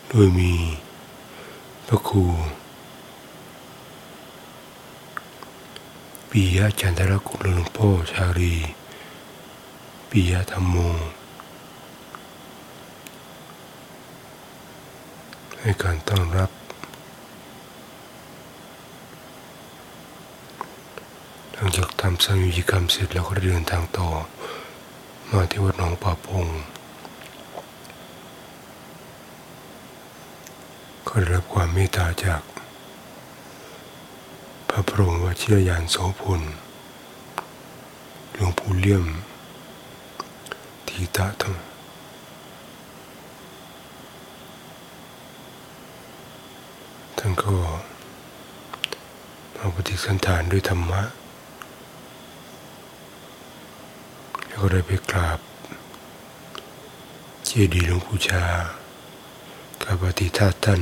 โดยมีพระครูปิยะจันทรคุณหลวงพ่อชาลีปิยะธรรมโมให้การต้อนรับหลังจากทำสังยุติกรรมเสร็จแล้วก็เดินทางต่อมาที่วัดหนองป่าพงก็ได้รับความเมตตาจากพระบรมวชิรยานโสพลหลวงปู่เลี่ยมทีตะทั้งท่านก็มาปฏิสันถานด้วยธรรมะแล้วก็ได้ไปกราบเจดีย์หลวงปู่ชากราบอธิษฐานท่าน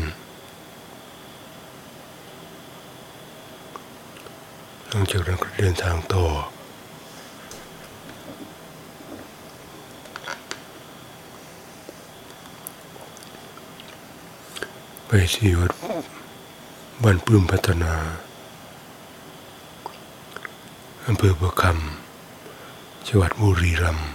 หลังจากนั้นก็เดินทางต่อไปที่วัดบ้านปื้มพัฒนาอำเภอประคำจังหวัดบุรีรัมย์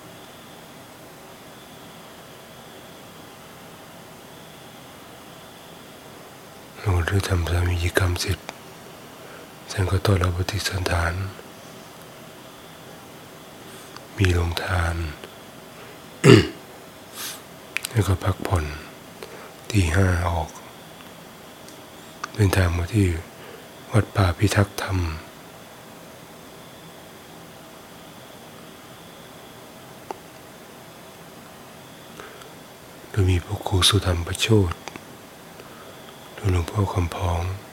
เราได้ทำสามีจิกรรมเสร็จท่านก็ต้อนรับปฏิสันถานมีโรงทาน แล้วก็พักผ่อนตี 5ออกเดินทางมาที่วัดป่าพิทักษ์ธรรมโดยมีพระครูสุธรรมประโชติโดยหลวงพ่อคำพอง